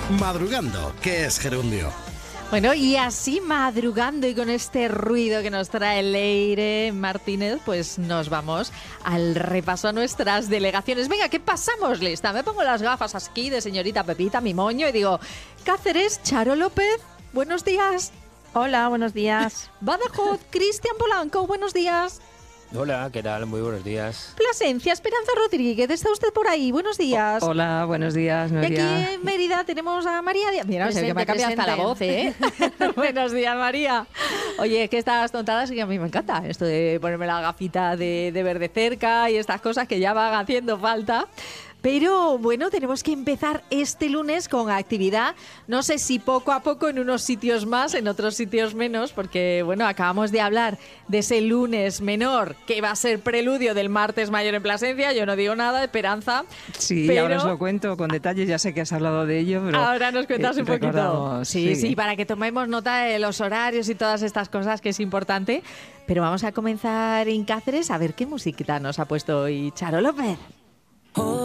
Madrugando, que es gerundio. Bueno, y así madrugando y con este ruido que nos trae Leire Martínez, pues nos vamos al repaso a nuestras delegaciones. Venga, ¿qué pasamos lista? Me pongo las gafas aquí de señorita Pepita, mi moño, y digo, Cáceres, Charo López, buenos días. Hola, buenos días. Badajoz, Cristian Polanco, buenos días. Hola, ¿qué tal? Muy buenos días. Plasencia, Esperanza Rodríguez, ¿está usted por ahí? Buenos días. Hola, buenos días, Y Nuria. aquí en Mérida tenemos a María Díaz. Mira, Presente, que me ha cambiado hasta la voz, ¿eh? Buenos días, María. Oye, que estas tontadas que a mí me encanta. Esto de ponerme la gafita de ver de cerca y estas cosas que ya van haciendo falta. Pero bueno, tenemos que empezar este lunes con actividad, no sé si poco a poco en unos sitios más, en otros sitios menos, porque bueno, acabamos de hablar de ese lunes menor que va a ser preludio del martes mayor en Plasencia. Yo no digo nada, Esperanza. Sí, pero ahora os lo cuento con detalles, ya sé que has hablado de ello, pero ahora nos cuentas un poquito. recordamos, Sí, para que tomemos nota de los horarios y todas estas cosas, que es importante. Pero vamos a comenzar en Cáceres a ver qué musiquita nos ha puesto hoy Charo López.